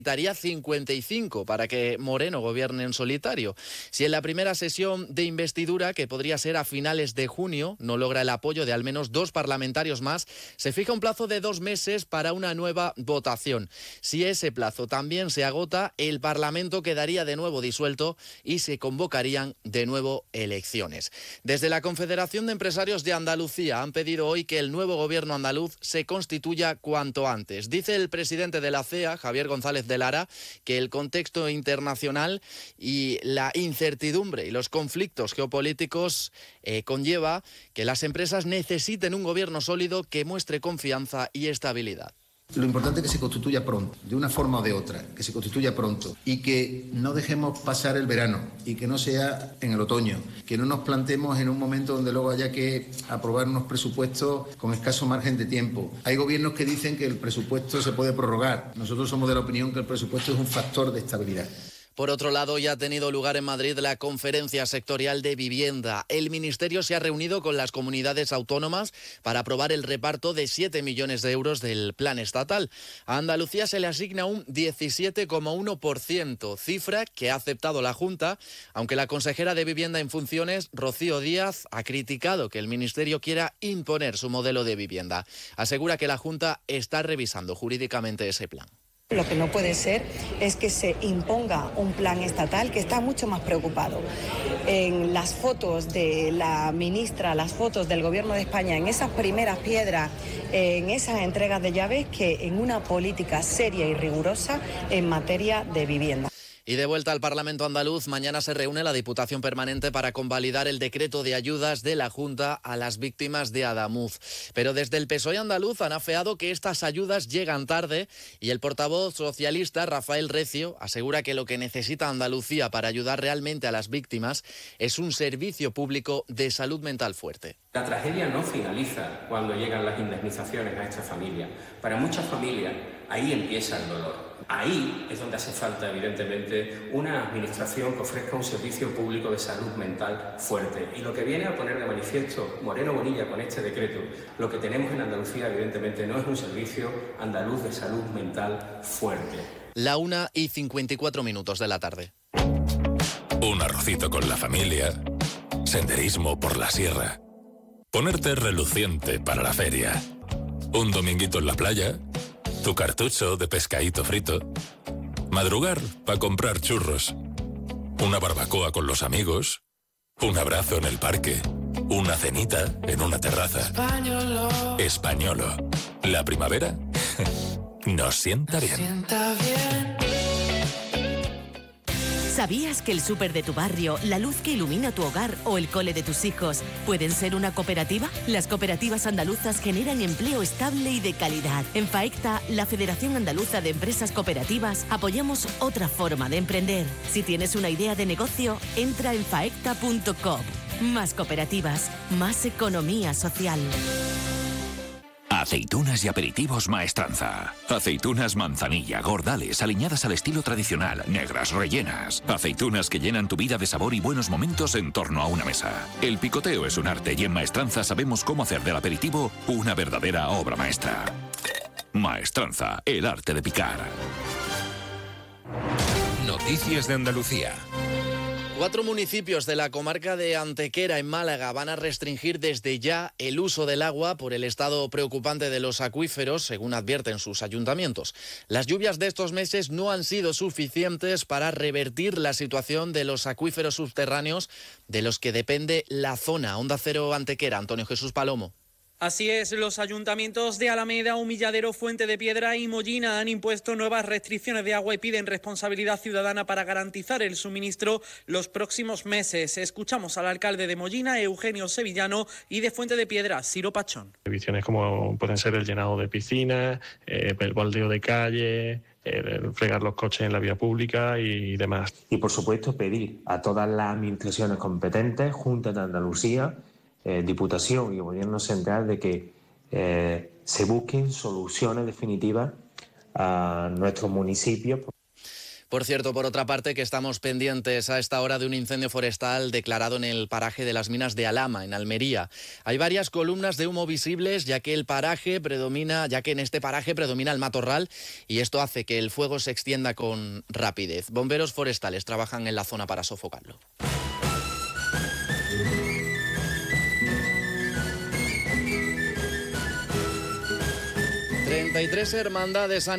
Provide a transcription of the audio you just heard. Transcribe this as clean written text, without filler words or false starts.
Necesitaría 55 para que Moreno gobierne en solitario. Si en la primera sesión de investidura, que podría ser a finales de junio, no logra el apoyo de al menos 2 parlamentarios más, se fija un plazo de 2 meses para una nueva votación. Si ese plazo también se agota, el Parlamento quedaría de nuevo disuelto y se convocarían de nuevo elecciones. Desde la Confederación de Empresarios de Andalucía han pedido hoy que el nuevo gobierno andaluz se constituya cuanto antes. Dice el presidente de la CEA, Javier González de Lara, que el contexto internacional y la incertidumbre y los conflictos geopolíticos conlleva que las empresas necesiten un gobierno sólido que muestre confianza y estabilidad. Lo importante es que se constituya pronto, de una forma o de otra, que se constituya pronto y que no dejemos pasar el verano y que no sea en el otoño, que no nos planteemos en un momento donde luego haya que aprobar unos presupuestos con escaso margen de tiempo. Hay gobiernos que dicen que el presupuesto se puede prorrogar. Nosotros somos de la opinión que el presupuesto es un factor de estabilidad. Por otro lado, ya ha tenido lugar en Madrid la conferencia sectorial de vivienda. El Ministerio se ha reunido con las comunidades autónomas para aprobar el reparto de 7 millones de euros del plan estatal. A Andalucía se le asigna un 17,1%, cifra que ha aceptado la Junta, aunque la consejera de Vivienda en funciones, Rocío Díaz, ha criticado que el Ministerio quiera imponer su modelo de vivienda. Asegura que la Junta está revisando jurídicamente ese plan. Lo que no puede ser es que se imponga un plan estatal que está mucho más preocupado en las fotos de la ministra, las fotos del Gobierno de España, en esas primeras piedras, en esas entregas de llaves, que en una política seria y rigurosa en materia de vivienda. Y de vuelta al Parlamento andaluz, mañana se reúne la Diputación Permanente para convalidar el decreto de ayudas de la Junta a las víctimas de Adamuz. Pero desde el PSOE andaluz han afeado que estas ayudas llegan tarde y el portavoz socialista, Rafael Recio, asegura que lo que necesita Andalucía para ayudar realmente a las víctimas es un servicio público de salud mental fuerte. La tragedia no finaliza cuando llegan las indemnizaciones a esta familia. Para muchas familias, ahí empieza el dolor. Ahí es donde hace falta, evidentemente, una administración que ofrezca un servicio público de salud mental fuerte. Y lo que viene a poner de manifiesto Moreno Bonilla con este decreto, lo que tenemos en Andalucía, evidentemente, no es un servicio andaluz de salud mental fuerte. La 1:54 de la tarde. Un arrocito con la familia, senderismo por la sierra, ponerte reluciente para la feria, un dominguito en la playa, tu cartucho de pescadito frito, madrugar para comprar churros, una barbacoa con los amigos, un abrazo en el parque, una cenita en una terraza. Españolo. La primavera nos sienta bien. ¿Sabías que el súper de tu barrio, la luz que ilumina tu hogar o el cole de tus hijos pueden ser una cooperativa? Las cooperativas andaluzas generan empleo estable y de calidad. En FAECTA, la Federación Andaluza de Empresas Cooperativas, apoyamos otra forma de emprender. Si tienes una idea de negocio, entra en faecta.com. Más cooperativas, más economía social. Aceitunas y aperitivos Maestranza. Aceitunas manzanilla, gordales, aliñadas al estilo tradicional, negras, rellenas. Aceitunas que llenan tu vida de sabor y buenos momentos en torno a una mesa. El picoteo es un arte y en Maestranza sabemos cómo hacer del aperitivo una verdadera obra maestra. Maestranza, el arte de picar. Noticias de Andalucía. 4 municipios de la comarca de Antequera, en Málaga, van a restringir desde ya el uso del agua por el estado preocupante de los acuíferos, según advierten sus ayuntamientos. Las lluvias de estos meses no han sido suficientes para revertir la situación de los acuíferos subterráneos de los que depende la zona. Onda Cero Antequera, Antonio Jesús Palomo. Así es, los ayuntamientos de Alameda, Humilladero, Fuente de Piedra y Mollina han impuesto nuevas restricciones de agua y piden responsabilidad ciudadana para garantizar el suministro los próximos meses. Escuchamos al alcalde de Mollina, Eugenio Sevillano, y de Fuente de Piedra, Ciro Pachón. Visiones como pueden ser el llenado de piscinas, el baldeo de calle, fregar los coches en la vía pública y demás. Y por supuesto pedir a todas las administraciones competentes, Junta de Andalucía, Diputación y Gobierno Central, de que se busquen soluciones definitivas a nuestros municipios. Por cierto, por otra parte, que estamos pendientes a esta hora de un incendio forestal declarado en el paraje de las minas de Alhama, en Almería. Hay varias columnas de humo visibles, ya que en este paraje predomina el matorral y esto hace que el fuego se extienda con rapidez. Bomberos forestales trabajan en la zona para sofocarlo. 33 hermandades han